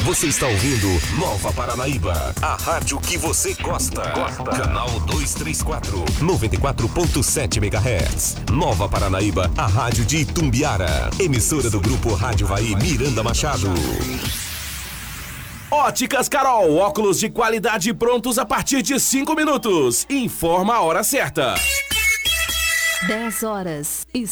Você está ouvindo Nova Paranaíba, a rádio que você gosta. Canal 234, 94.7 MHz. Nova Paranaíba, a rádio de Itumbiara. Emissora do Grupo Rádio Vai Miranda Machado. Óticas Carol, óculos de qualidade prontos a partir de 5 minutos. Informa a hora certa. 10 horas e